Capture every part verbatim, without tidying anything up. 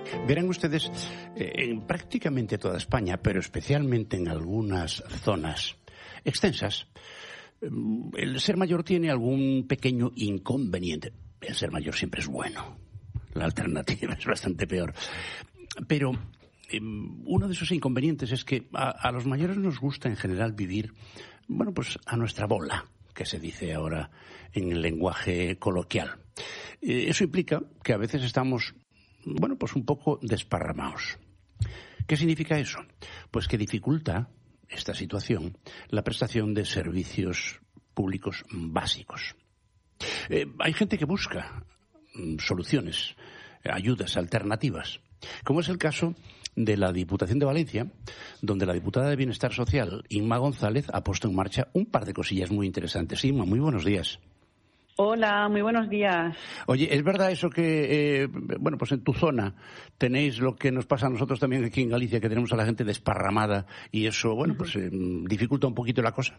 Verán ustedes, eh, en prácticamente toda España, pero especialmente en algunas zonas extensas, eh, el ser mayor tiene algún pequeño inconveniente. El ser mayor siempre es bueno. La alternativa es bastante peor. Pero eh, uno de esos inconvenientes es que a, a los mayores nos gusta en general vivir, bueno, pues a nuestra bola, que se dice ahora en el lenguaje coloquial. Eh, eso implica que a veces estamos, bueno, pues un poco desparramados. ¿Qué significa eso? Pues que dificulta esta situación la prestación de servicios públicos básicos. Eh, hay gente que busca mm, soluciones, ayudas, alternativas, como es el caso de la Diputación de Valencia, donde la diputada de Bienestar Social, Inma González, ha puesto en marcha un par de cosillas muy interesantes. Inma, muy buenos días. Hola, muy buenos días. Oye, ¿es verdad eso que, eh, bueno, pues en tu zona tenéis lo que nos pasa a nosotros también aquí en Galicia, que tenemos a la gente desparramada y eso, bueno, pues eh, dificulta un poquito la cosa?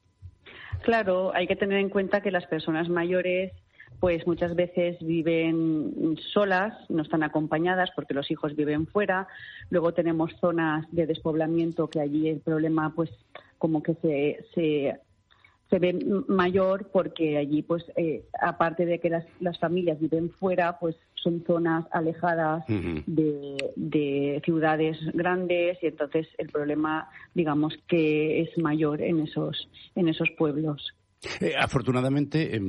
Claro, hay que tener en cuenta que las personas mayores pues muchas veces viven solas, no están acompañadas porque los hijos viven fuera. Luego tenemos zonas de despoblamiento que allí el problema pues como que se... se se ve mayor porque allí, pues, eh, aparte de que las, las familias viven fuera, pues son zonas alejadas uh-huh. de, de ciudades grandes y entonces el problema, digamos, que es mayor en esos, en esos pueblos. Eh, afortunadamente eh,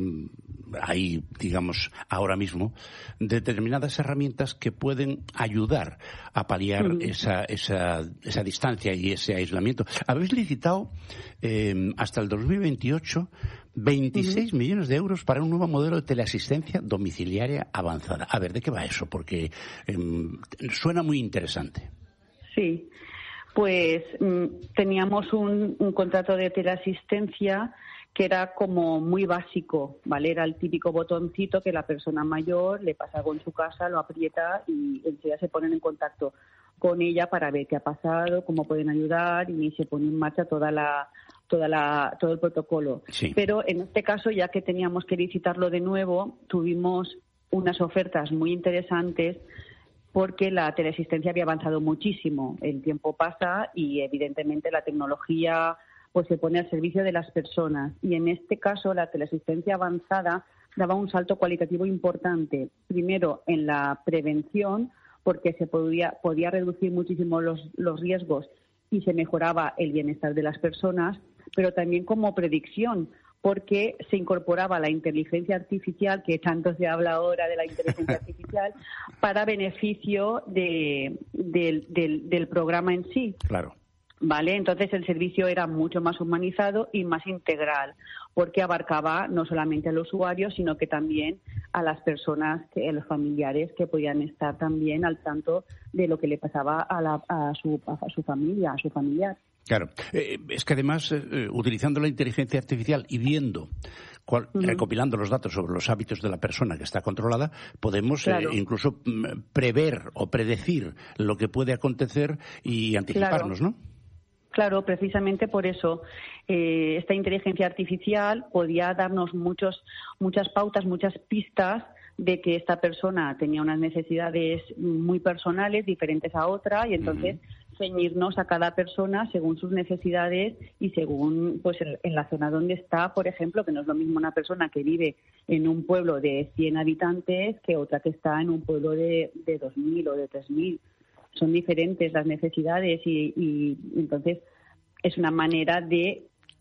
hay, digamos, ahora mismo determinadas herramientas que pueden ayudar a paliar uh-huh. esa, esa, esa distancia y ese aislamiento. Habéis licitado eh, hasta el dos mil veintiocho veintiséis uh-huh. millones de euros para un nuevo modelo de teleasistencia domiciliaria avanzada. A ver, ¿de qué va eso? Porque eh, suena muy interesante. Sí, pues mm, teníamos un, un contrato de teleasistencia que era como muy básico, ¿vale? Era el típico botoncito que la persona mayor le pasa algo en su casa, lo aprieta y enseguida se ponen en contacto con ella para ver qué ha pasado, cómo pueden ayudar y se pone en marcha toda la, toda la, todo el protocolo. Sí. Pero en este caso, ya que teníamos que licitarlo de nuevo, tuvimos unas ofertas muy interesantes porque la teleasistencia había avanzado muchísimo. El tiempo pasa y evidentemente la tecnología pues se pone al servicio de las personas. Y en este caso, la teleasistencia avanzada daba un salto cualitativo importante. Primero, en la prevención, porque se podía, podía reducir muchísimo los, los riesgos y se mejoraba el bienestar de las personas, pero también como predicción, porque se incorporaba la inteligencia artificial, que tanto se habla ahora de la inteligencia artificial, para beneficio de, de, del, del programa en sí. Claro. Vale, entonces el servicio era mucho más humanizado y más integral, porque abarcaba no solamente al usuario, sino que también a las personas, que, a los familiares que podían estar también al tanto de lo que le pasaba a, la, a, su, a su familia, a su familiar. Claro, eh, es que además, eh, utilizando la inteligencia artificial y viendo, cual, uh-huh. recopilando los datos sobre los hábitos de la persona que está controlada, podemos claro. eh, incluso mm, prever o predecir lo que puede acontecer y anticiparnos, claro. ¿no? Claro, precisamente por eso eh, esta inteligencia artificial podía darnos muchos, muchas pautas, muchas pistas de que esta persona tenía unas necesidades muy personales, diferentes a otra, y entonces uh-huh. ceñirnos a cada persona según sus necesidades y según, pues, en la zona donde está, por ejemplo, que no es lo mismo una persona que vive en un pueblo de cien habitantes que otra que está en un pueblo de, de dos mil o de tres mil. Son diferentes las necesidades y, y entonces es una manera de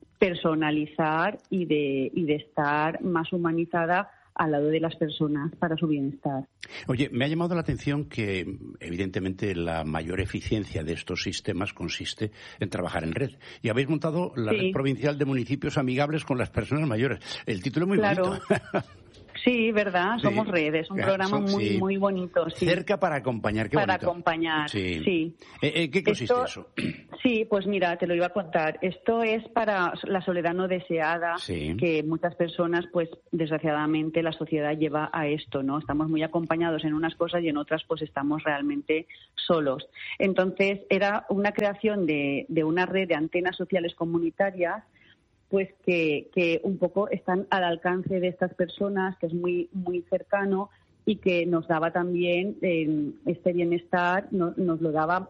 personalizar y de, y de estar más humanizada al lado de las personas para su bienestar. Oye, me ha llamado la atención que evidentemente la mayor eficiencia de estos sistemas consiste en trabajar en red. Y habéis montado la sí. Red Provincial de Municipios Amigables con las Personas Mayores. El título es muy claro. bonito. Sí, verdad, somos sí. redes, un programa Son, muy sí. muy bonito. Sí. Cerca para acompañar, qué Para bonito. acompañar, sí. sí. Eh, eh, ¿Qué consiste Esto, eso? Sí, pues mira, te lo iba a contar. Esto es para la soledad no deseada, sí. que muchas personas, pues desgraciadamente la sociedad lleva a esto, ¿no? Estamos muy acompañados en unas cosas y en otras pues estamos realmente solos. Entonces era una creación de, de una red de antenas sociales comunitarias pues que, que un poco están al alcance de estas personas, que es muy muy cercano y que nos daba también eh, este bienestar, no, nos lo daba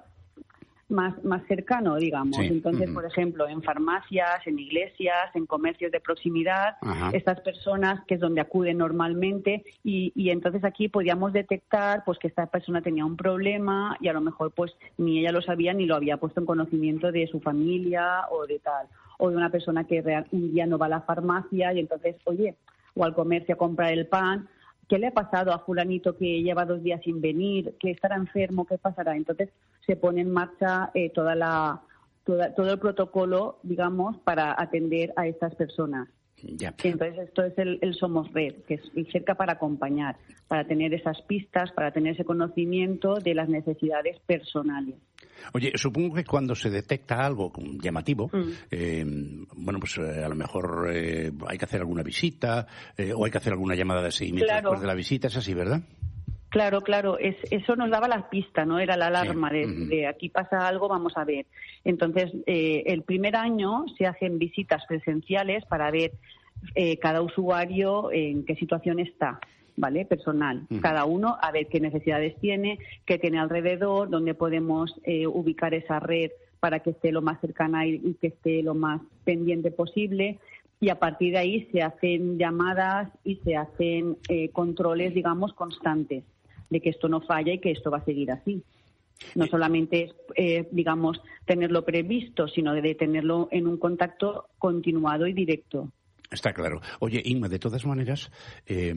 más más cercano, digamos. Sí. Entonces, uh-huh. por ejemplo, en farmacias, en iglesias, en comercios de proximidad, uh-huh. estas personas que es donde acuden normalmente y, y entonces aquí podíamos detectar pues que esta persona tenía un problema y a lo mejor pues ni ella lo sabía ni lo había puesto en conocimiento de su familia o de tal, o de una persona que real, un día no va a la farmacia y entonces, oye, o al comercio a comprar el pan. ¿Qué le ha pasado a fulanito que lleva dos días sin venir? ¿Que estará enfermo? ¿Qué pasará? Entonces se pone en marcha eh, toda la, toda, todo el protocolo, digamos, para atender a estas personas. Ya. Entonces esto es el, el Somos Red, que es el cerca para acompañar, para tener esas pistas, para tener ese conocimiento de las necesidades personales. Oye, supongo que cuando se detecta algo llamativo, mm. eh, bueno, pues eh, a lo mejor eh, hay que hacer alguna visita eh, o hay que hacer alguna llamada de seguimiento claro. después de la visita, es así, ¿verdad? Claro, claro, es, eso nos daba la pista, ¿no? Era la alarma sí. de, uh-huh. de aquí pasa algo, vamos a ver. Entonces, eh, el primer año se hacen visitas presenciales para ver eh, cada usuario en qué situación está. ¿Vale? Personal. Uh-huh. Cada uno a ver qué necesidades tiene, qué tiene alrededor, dónde podemos eh, ubicar esa red para que esté lo más cercana y, y que esté lo más pendiente posible. Y a partir de ahí se hacen llamadas y se hacen eh, controles, digamos, constantes de que esto no falla y que esto va a seguir así. No solamente es, eh, digamos, tenerlo previsto, sino de tenerlo en un contacto continuado y directo. Está claro. Oye, Inma, de todas maneras... Eh...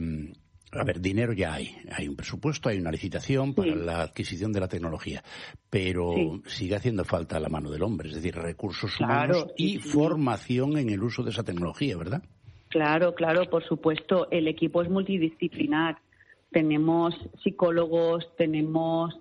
A ver, dinero ya hay. Hay un presupuesto, hay una licitación para sí. la adquisición de la tecnología, pero sí. sigue haciendo falta la mano del hombre, es decir, recursos claro, humanos y sí, formación en el uso de esa tecnología, ¿verdad? Claro, claro, por supuesto. El equipo es multidisciplinar. Tenemos psicólogos, tenemos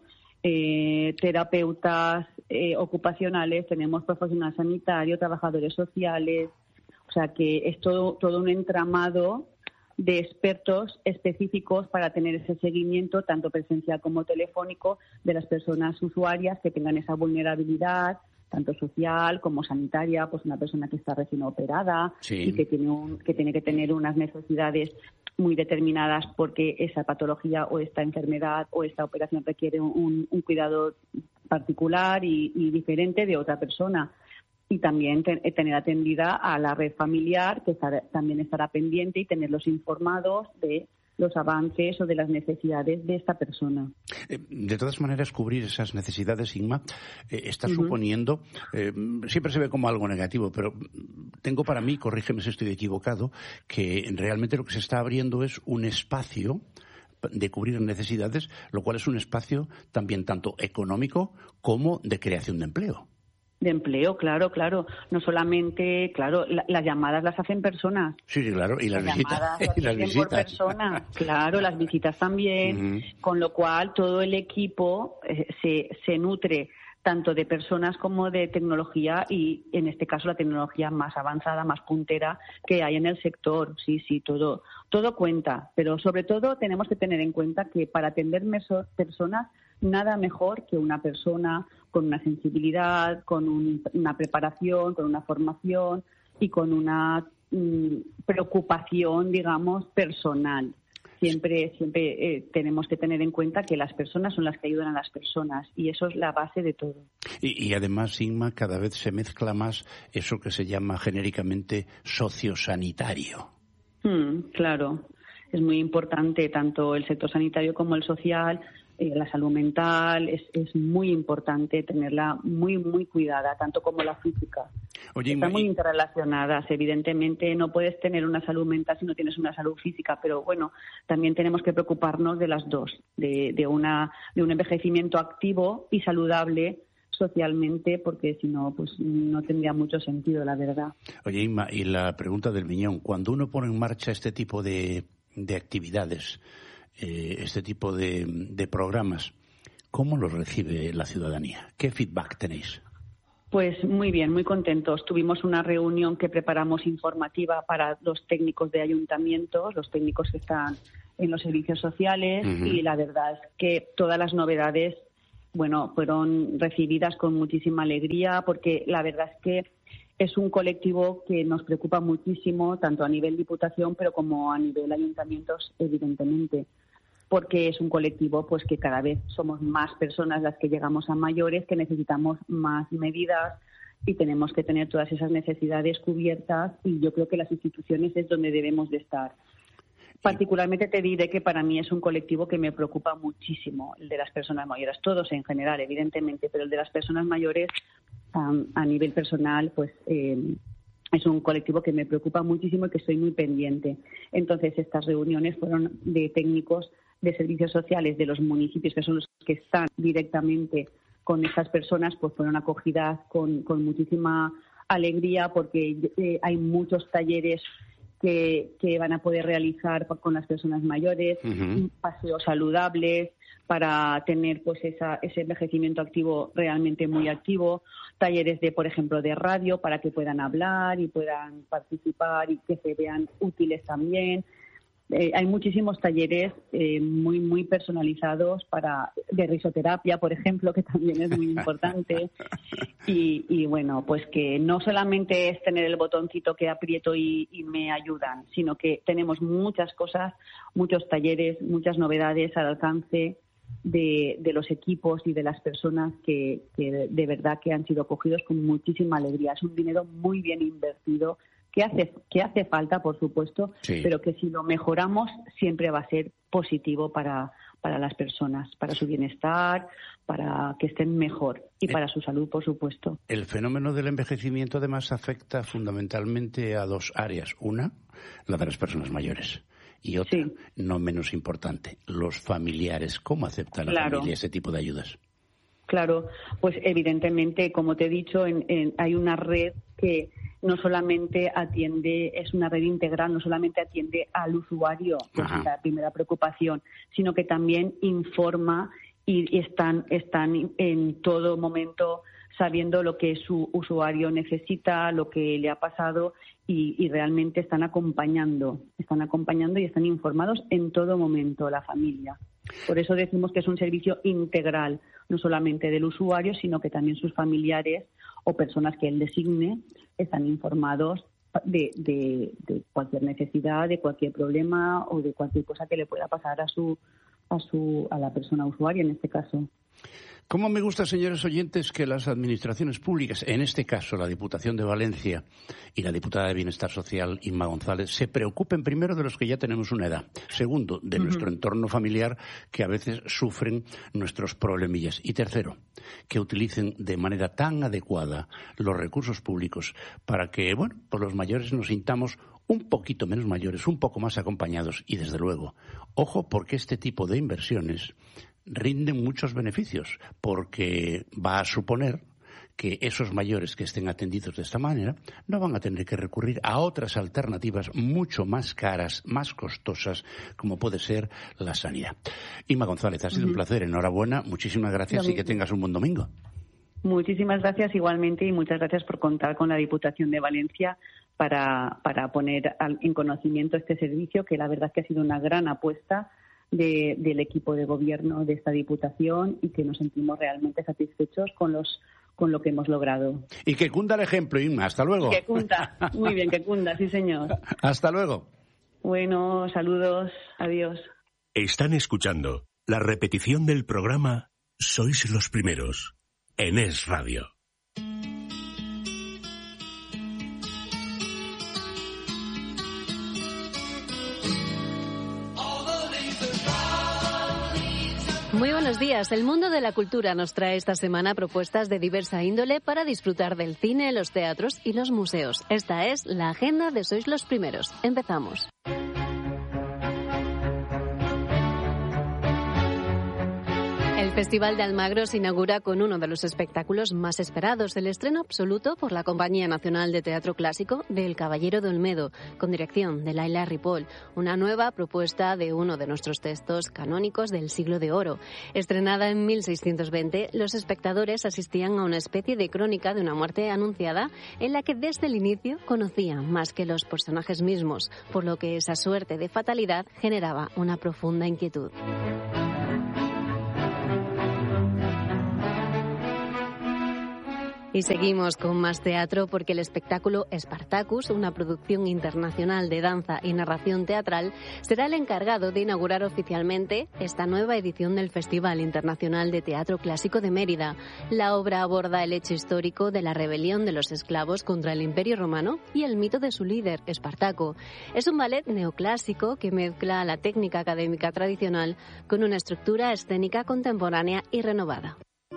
eh, terapeutas eh, ocupacionales, tenemos profesional sanitario, trabajadores sociales. O sea que es todo, todo un entramado de expertos específicos para tener ese seguimiento, tanto presencial como telefónico, de las personas usuarias que tengan esa vulnerabilidad, tanto social como sanitaria, pues una persona que está recién operada sí. y que tiene, un, que tiene que tener unas necesidades muy determinadas porque esa patología o esta enfermedad o esta operación requiere un, un cuidado particular y, y diferente de otra persona. Y también te, tener atendida a la red familiar, que estar, también estará pendiente y tenerlos informados de los avances o de las necesidades de esta persona. De todas maneras, cubrir esas necesidades, Inma, eh, está uh-huh. suponiendo, eh, siempre se ve como algo negativo, pero tengo para mí, corrígeme si estoy equivocado, que realmente lo que se está abriendo es un espacio de cubrir necesidades, lo cual es un espacio también tanto económico como de creación de empleo. De empleo, claro, claro. No solamente, claro, la, las llamadas las hacen personas. Sí, sí, claro, y las, las visitas. Llamadas las y las visitas. Por persona. Claro, las visitas también. Uh-huh. Con lo cual, todo el equipo eh, se, se nutre tanto de personas como de tecnología y, en este caso, la tecnología más avanzada, más puntera que hay en el sector. Sí, sí, todo, todo cuenta. Pero, sobre todo, tenemos que tener en cuenta que para atender meso- personas, nada mejor que una persona con una sensibilidad, con un, una preparación, con una formación y con una mm, preocupación, digamos, personal. Siempre, siempre eh, tenemos que tener en cuenta que las personas son las que ayudan a las personas y eso es la base de todo. Y, y además, Inma, cada vez se mezcla más eso que se llama genéricamente sociosanitario. Mm, claro, es muy importante tanto el sector sanitario como el social. Eh, la salud mental es, es muy importante tenerla muy, muy cuidada, tanto como la física. Oye, Están y... muy interrelacionadas. Evidentemente no puedes tener una salud mental si no tienes una salud física, pero bueno, también tenemos que preocuparnos de las dos, de, de, una, de un envejecimiento activo y saludable socialmente, porque si no, pues no tendría mucho sentido, la verdad. Oye, Inma, y la pregunta del millón, cuando uno pone en marcha este tipo de, de actividades, eh, este tipo de, de programas, ¿cómo los recibe la ciudadanía? ¿Qué feedback tenéis? Pues muy bien, muy contentos. Tuvimos una reunión que preparamos informativa para los técnicos de ayuntamientos, los técnicos que están en los servicios sociales, uh-huh. y la verdad es que todas las novedades, bueno, fueron recibidas con muchísima alegría, porque la verdad es que es un colectivo que nos preocupa muchísimo, tanto a nivel diputación, pero como a nivel ayuntamientos, evidentemente. porque es un colectivo pues que cada vez somos más personas las que llegamos a mayores, que necesitamos más medidas y tenemos que tener todas esas necesidades cubiertas, y yo creo que las instituciones es donde debemos de estar. Particularmente te diré que para mí es un colectivo que me preocupa muchísimo, el de las personas mayores, todos en general, evidentemente, pero el de las personas mayores um, a nivel personal, pues eh, es un colectivo que me preocupa muchísimo y que estoy muy pendiente. Entonces, estas reuniones fueron de técnicos de servicios sociales de los municipios, que son los que están directamente con estas personas, pues fueron acogidas con, con muchísima alegría, porque eh, hay muchos talleres Que, que van a poder realizar con las personas mayores, uh-huh. paseos saludables para tener pues esa, ese envejecimiento activo realmente muy activo, talleres de, por ejemplo, de radio para que puedan hablar y puedan participar y que se vean útiles también. Eh, hay muchísimos talleres eh, muy muy personalizados para de risoterapia, por ejemplo, que también es muy importante. Y, y bueno, pues que no solamente es tener el botoncito que aprieto y, y me ayudan, sino que tenemos muchas cosas, muchos talleres, muchas novedades al alcance de, de los equipos y de las personas que, que de, de verdad que han sido acogidos con muchísima alegría. Es un dinero muy bien invertido, que hace que hace falta, por supuesto, sí. pero que si lo mejoramos siempre va a ser positivo para, para las personas, para su bienestar, para que estén mejor y para su salud, por supuesto. El fenómeno del envejecimiento además afecta fundamentalmente a dos áreas. Una, la de las personas mayores. Y otra, sí. no menos importante, los familiares. ¿Cómo acepta la claro. familia ese tipo de ayudas? Claro, pues evidentemente, como te he dicho, en, en, hay una red que no solamente atiende, es una red integral, no solamente atiende al usuario, que es la primera preocupación, sino que también informa y, y están, están en todo momento sabiendo lo que su usuario necesita, lo que le ha pasado y, y realmente están acompañando, están acompañando y están informados en todo momento la familia. Por eso decimos que es un servicio integral, no solamente del usuario, sino que también sus familiares o personas que él designe están informados de, de, de cualquier necesidad, de cualquier problema o de cualquier cosa que le pueda pasar a su a su a la persona usuaria en este caso. ¿Cómo me gusta, señores oyentes, que las administraciones públicas, en este caso la Diputación de Valencia y la diputada de Bienestar Social, Inma González, se preocupen primero de los que ya tenemos una edad, segundo, de uh-huh. nuestro entorno familiar, que a veces sufren nuestros problemillas, y tercero, que utilicen de manera tan adecuada los recursos públicos para que, bueno, pues los mayores nos sintamos un poquito menos mayores, un poco más acompañados y, desde luego, ojo, porque este tipo de inversiones rinden muchos beneficios, porque va a suponer que esos mayores que estén atendidos de esta manera no van a tener que recurrir a otras alternativas mucho más caras, más costosas, como puede ser la sanidad. Inma González, ha sido uh-huh. un placer, enhorabuena, muchísimas gracias y que tengas un buen domingo. Muchísimas gracias igualmente y muchas gracias por contar con la Diputación de Valencia para, para poner al, en conocimiento este servicio, que la verdad es que ha sido una gran apuesta De, del equipo de gobierno de esta Diputación y que nos sentimos realmente satisfechos con los con lo que hemos logrado. Y que cunda el ejemplo, Inma. Hasta luego. Que cunda. Muy bien, que cunda, sí, señor. Hasta luego. Bueno, saludos. Adiós. Están escuchando la repetición del programa Sois los Primeros en Es Radio. Muy buenos días. El mundo de la cultura nos trae esta semana propuestas de diversa índole para disfrutar del cine, los teatros y los museos. Esta es la agenda de Sois los Primeros. Empezamos. El Festival de Almagro se inaugura con uno de los espectáculos más esperados, el estreno absoluto por la Compañía Nacional de Teatro Clásico de El Caballero de Olmedo, con dirección de Laila Ripoll, una nueva propuesta de uno de nuestros textos canónicos del Siglo de Oro. Estrenada en mil seiscientos veinte, los espectadores asistían a una especie de crónica de una muerte anunciada en la que desde el inicio conocían más que los personajes mismos, por lo que esa suerte de fatalidad generaba una profunda inquietud. Y seguimos con más teatro porque el espectáculo Spartacus, una producción internacional de danza y narración teatral, será el encargado de inaugurar oficialmente esta nueva edición del Festival Internacional de Teatro Clásico de Mérida. La obra aborda el hecho histórico de la rebelión de los esclavos contra el Imperio Romano y el mito de su líder, Espartaco. Es un ballet neoclásico que mezcla la técnica académica tradicional con una estructura escénica contemporánea y renovada.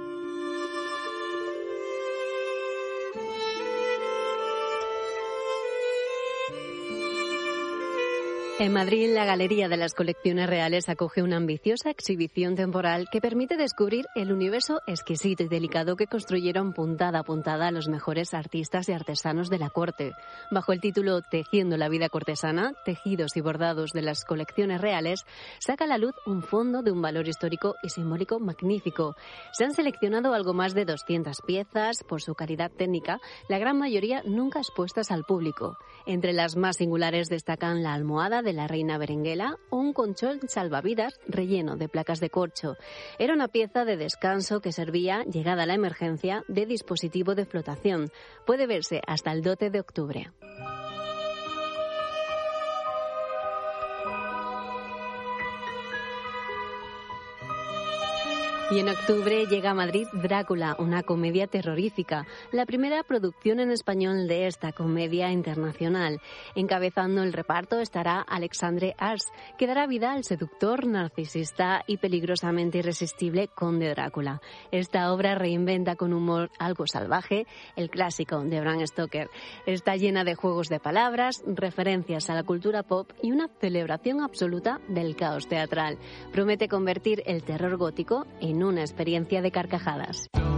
En Madrid, la Galería de las Colecciones Reales acoge una ambiciosa exhibición temporal que permite descubrir el universo exquisito y delicado que construyeron puntada a puntada los mejores artistas y artesanos de la corte. Bajo el título Tejiendo la vida cortesana, tejidos y bordados de las colecciones reales, saca a la luz un fondo de un valor histórico y simbólico magnífico. Se han seleccionado algo más de doscientas piezas por su calidad técnica, la gran mayoría nunca expuestas al público. Entre las más singulares destacan la almohada de la reina Berenguela o un colchón salvavidas relleno de placas de corcho. Era una pieza de descanso que servía, llegada la emergencia, de dispositivo de flotación. Puede verse hasta el doce de octubre. Y en octubre llega a Madrid Drácula, una comedia terrorífica, la primera producción en español de esta comedia internacional. Encabezando el reparto estará Alexandre Ars, que dará vida al seductor, narcisista y peligrosamente irresistible conde Drácula. Esta obra reinventa con humor algo salvaje el clásico de Bram Stoker. Está llena de juegos de palabras, referencias a la cultura pop y una celebración absoluta del caos teatral. Promete convertir el terror gótico en una experiencia de carcajadas.